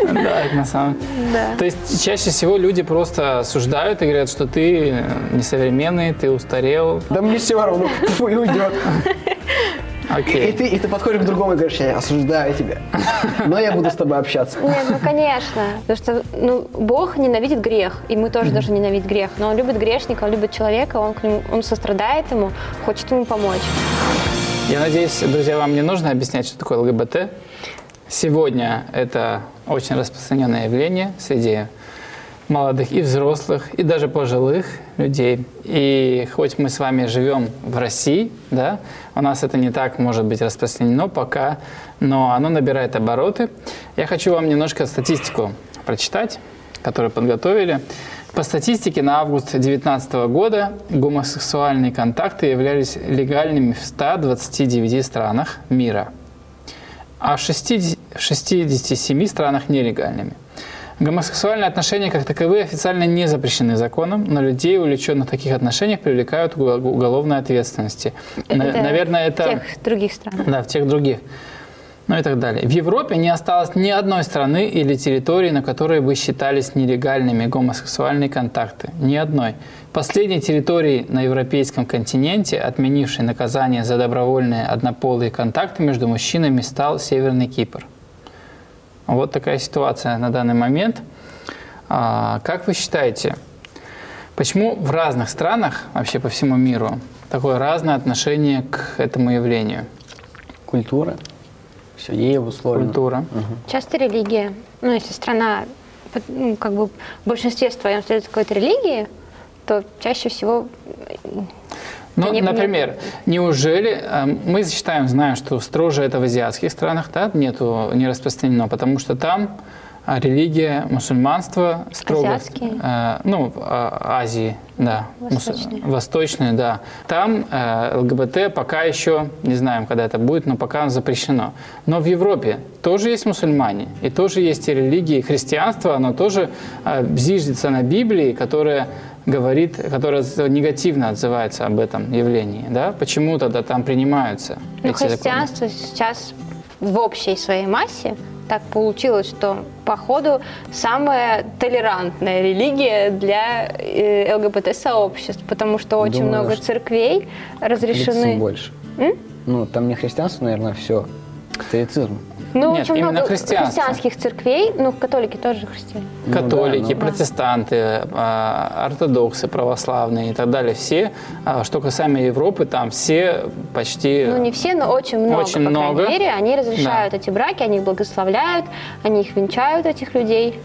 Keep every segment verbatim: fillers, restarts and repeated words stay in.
Да, это на самом деле. То есть чаще всего люди просто осуждают и говорят, что ты несовременный, ты устарел. Да мне все равно, твой уйдет. Окей. И ты, и ты подходишь к другому и говоришь, я осуждаю тебя, но я буду с тобой общаться. Нет, ну конечно, потому что ну, Бог ненавидит грех, и мы тоже должны ненавидеть грех, но Он любит грешника, Он любит человека, Он, к нему, он сострадает ему, хочет ему помочь. Я надеюсь, друзья, вам не нужно объяснять, что такое ЛГБТ. Сегодня это очень распространенное явление среди молодых и взрослых, и даже пожилых людей. И хоть мы с вами живем в России, да, у нас это не так может быть распространено пока, но оно набирает обороты. Я хочу вам немножко статистику прочитать, которую подготовили. По статистике на август две тысячи девятнадцатого года гомосексуальные контакты являлись легальными в ста двадцати девяти странах мира, а в шестидесяти семи странах нелегальными. Гомосексуальные отношения как таковые официально не запрещены законом, но людей, увлеченных в таких отношениях, привлекают к уголовной ответственности. Это Наверное, это... В тех других странах. Да, в тех других. Ну и так далее. В Европе не осталось ни одной страны или территории, на которой бы считались нелегальными гомосексуальные контакты. Ни одной. Последней территорией на европейском континенте, отменившей наказание за добровольные однополые контакты между мужчинами, стал Северный Кипр. Вот такая ситуация на данный момент. А, как вы считаете, почему в разных странах, вообще по всему миру, такое разное отношение к этому явлению? Культура. Все ей обусловлено. Культура. Угу. Часто религия. Ну, если страна, ну, как бы в большинстве своем следует какой-то религии, то чаще всего... Ну, не, например, не... неужели мы считаем, знаем, что строже это в азиатских странах, да, нету, не распространено, потому что там религия, мусульманство строго. Азиатские? Э, ну, в Азии, да. Восточные. Восточные, да. Там э, ЛГБТ пока еще, не знаем, когда это будет, но пока запрещено. Но в Европе тоже есть мусульмане, и тоже есть и религии. Христианство, оно тоже э, зиждется на Библии, которая говорит, которая негативно отзывается об этом явлении. Да? Почему тогда там принимаются Ну, эти христианство законы? сейчас в общей своей массе так получилось, что, походу, самая толерантная религия для э, ЛГБТ-сообществ, потому что очень Думаю, много что церквей разрешены. больше. М? Ну, там не христианство, наверное, все. Католицизм. Ну, Нет, очень именно много христианство. христианских церквей, ну, католики тоже христиане. Католики, Ну, да, ну. протестанты, а, ортодоксы, православные и так далее. Все, а, что касаемо Европы, там все почти... Ну, не все, но очень много, Очень по много. крайней мере. Они разрешают Да. эти браки, они их благословляют, они их венчают, этих людей.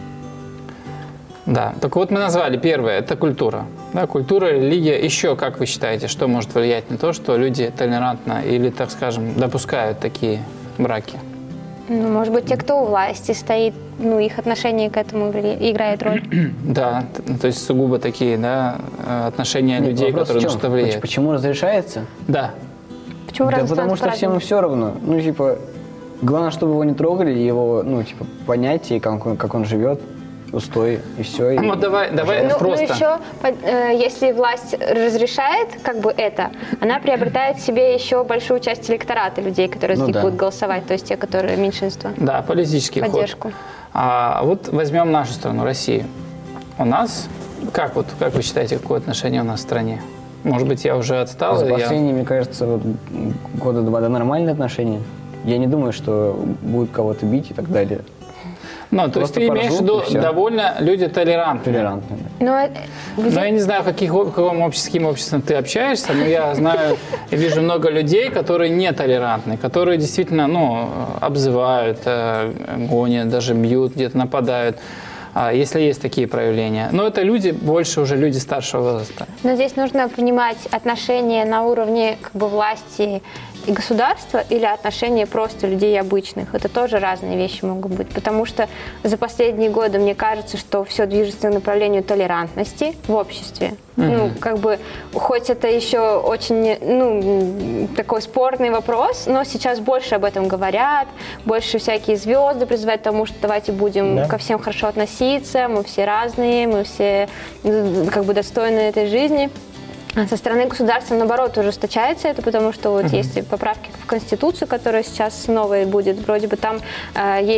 Да, так вот мы назвали первое, это культура. Да, культура, религия. Еще, как вы считаете, что может влиять на то, что люди толерантно или, так скажем, допускают такие браки? Ну, может быть, те, кто у власти стоит, ну, их отношение к этому вли- играет роль. Да, т- то есть сугубо такие, да, отношения Нет, людей, вопрос которые в на чем? что влияют. Почему разрешается? Да. Почему Да разные потому страны что всем по-разному? все равно. Ну, типа, главное, чтобы его не трогали, его, ну, типа, понятие, как он, как он живет, устой, и все. И... Ну, давай, давай Ну, просто. ну еще, под- э, если власть разрешает как бы это, она приобретает себе еще большую часть электората людей, которые Ну за них да. будут голосовать, то есть те, которые меньшинство. Да, политический Поддержку. ход. А вот возьмем нашу страну, Россию. У нас, как вот, как вы считаете, какое отношение у нас в стране? Может быть, я уже отстал? За и я- последние, мне кажется, вот, года два до нормальные отношения. Я не думаю, что будет кого-то бить и так далее. Ну, то есть Просто ты имеешь в поржут, виду, и всё. довольно люди толерантные. Толерантные. Но, э, вы Но я не знаю, каких, в каком обществе, с каким обществом ты общаешься, но я знаю и вижу много людей, которые нетолерантны, которые действительно, ну, обзывают, э, гонят, даже бьют, где-то нападают, а, если есть такие проявления. Но это люди, больше уже люди старшего возраста. Но здесь нужно понимать отношения на уровне как бы власти и государства или отношения просто людей обычных. Это тоже разные вещи могут быть. Потому что за последние годы мне кажется, что все движется к направлению толерантности в обществе. Mm-hmm. Ну, как бы, хоть это еще очень, ну, такой спорный вопрос, но сейчас больше об этом говорят, больше всякие звезды призывают к тому, что давайте будем Да. ко всем хорошо относиться, мы все разные, мы все как бы достойны этой жизни. А со стороны государства, наоборот, ужесточается это, потому что вот uh-huh. есть поправки в Конституцию, которая сейчас новая будет, вроде бы там э, есть